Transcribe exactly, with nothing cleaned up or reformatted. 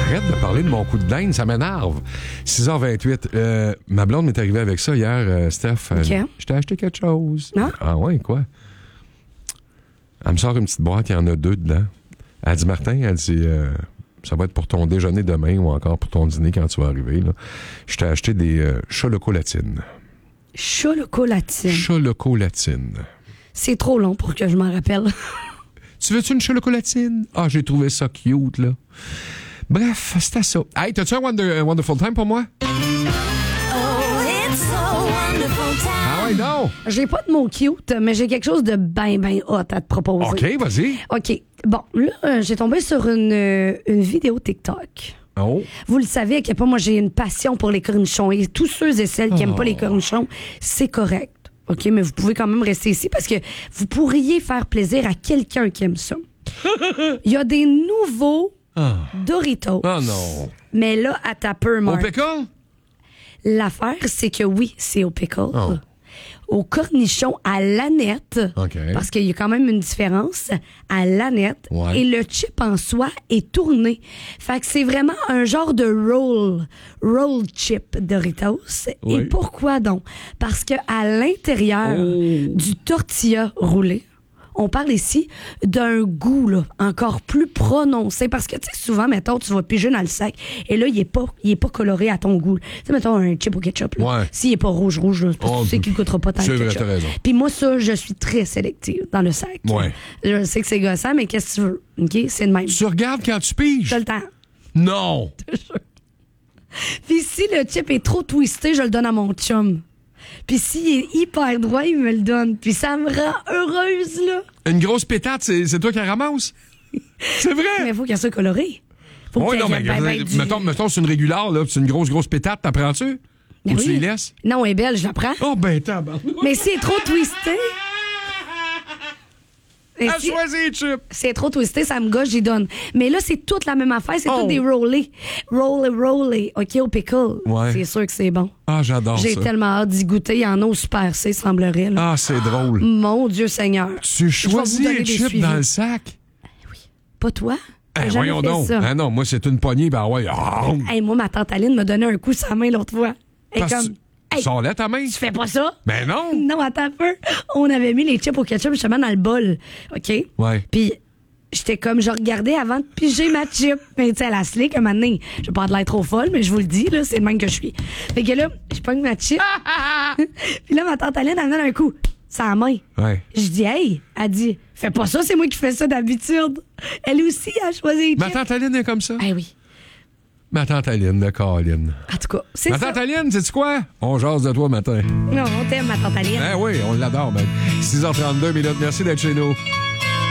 Arrête de parler de mon coup de dinde, ça m'énerve. six heures vingt-huit. Euh, ma blonde m'est arrivée avec ça hier, euh, Steph. OK. Euh, je t'ai acheté quelque chose. Ah? Ah ouais, quoi? Elle me sort une petite boîte, il y en a deux dedans. Elle dit, Martin, elle dit, euh, ça va être pour ton déjeuner demain ou encore pour ton dîner quand tu vas arriver. Là. Je t'ai acheté des euh, chocolatines. Chocolatine. Chocolatines. C'est trop long pour que je m'en rappelle. Tu veux-tu une chocolatine? Ah, j'ai trouvé ça cute, là. Bref, c'était ça. Hey, t'as-tu un wonder, Wonderful Time pour moi? Oh, it's a wonderful time. Ah ouais, non! J'ai pas de mots cute, mais j'ai quelque chose de ben, ben hot à te proposer. OK, vas-y. OK. Bon, là, euh, j'ai tombé sur une, euh, une vidéo TikTok. Oh. Vous le savez, à quel point moi, j'ai une passion pour les cornichons. Et tous ceux et celles qui n'aiment Oh. pas les cornichons, c'est correct. OK, mais vous pouvez quand même rester ici parce que vous pourriez faire plaisir à quelqu'un qui aime ça. Il y a des nouveaux Ah. Doritos. Oh non. Mais là, à ta peur, Au Marc. pickle? L'affaire, c'est que oui, c'est au pickle. Oh. Au cornichon à l'aneth, OK. parce qu'il y a quand même une différence, à l'aneth, Ouais. et le chip en soi est tourné. Fait que c'est vraiment un genre de roll, roll chip Doritos. Oui. Et pourquoi donc? Parce que à l'intérieur Oh. du tortilla roulé, on parle ici d'un goût là, encore plus prononcé. Parce que, tu sais, souvent, mettons, tu vas piger dans le sac et là, il est pas, il est pas coloré à ton goût. Tu sais, mettons, un chip au ketchup. Là. Ouais. S'il est pas rouge-rouge, là, c'est parce que Oh, tu sais qu'il goûtera pas tant c'est le vrai, ketchup. t'as raison. Puis moi, ça, je suis très sélective dans le sac. Ouais. Je sais que c'est gossant, mais qu'est-ce que tu veux? OK? C'est de même. Tu regardes quand tu piges? T'as le temps. Non. Puis si le chip est trop twisté, je le donne à mon chum. Puis s'il est hyper droit, il me le donne. Puis ça me rend heureuse, là. Une grosse pétate, c'est, c'est toi qui la ramasses? C'est vrai? Mais il faut qu'elle soit colorée. Faut Oui, qu'il non, y ait mais ben, ben du- mettons, mettons, c'est une régulière, là, c'est une grosse, grosse pétate, t'en prends-tu? Ben Ou tu oui. les laisses? Non, elle est belle, je la prends. Oh, ben, tabarnak. Mais si elle est trop twistée... Mais Elle si- choisit, Chip. Si elle est trop twistée, ça me gâche, j'y donne. Mais là, c'est toute la même affaire, c'est Oh. tout des rollés. Roll rollés, OK, au pickle. Ouais. C'est sûr que c'est bon. Ah, j'adore J'ai ça. tellement hâte d'y goûter. Il y en a au Super C, semblerait. Là. Ah, c'est drôle. Mon Dieu Seigneur. Tu Je vais vous choisis donner un des chip suivis. dans le sac? Pas toi? Eh, J'ai jamais voyons fait donc. ça. Ah non, moi, c'est une poignée, ben ouais. Ah, Hey, moi, ma tante Aline m'a donné un coup sur la main l'autre fois. Elle est parce que comme... tu- Hey, Sors là ta main? tu fais pas ça? Ben non. Non, attends un peu. On avait mis les chips au ketchup justement dans le bol. OK? Ouais. Puis j'étais comme, je regardais avant de piger ma chip. Mais tu sais, à la slick, un moment donné, je vais pas de l'air trop folle, mais je vous le dis, là, c'est le même que je suis. Fait que là, je pogne ma chip. Puis là, ma tante Aline, elle me donne un coup. Sans main. Ouais. Je dis, hey, elle dit, fais pas ça, c'est moi qui fais ça d'habitude. Elle aussi a choisi les Ma chips. tante Aline est comme ça? Eh oui. Ma tante Aline, d'accord, Aline. En tout cas, c'est Ma ça. tante Aline, sais-tu quoi? On jase de toi matin. Non, on t'aime, ma tante Aline. Ben oui, on l'adore, même. six heures trente-deux minutes. Merci d'être chez nous.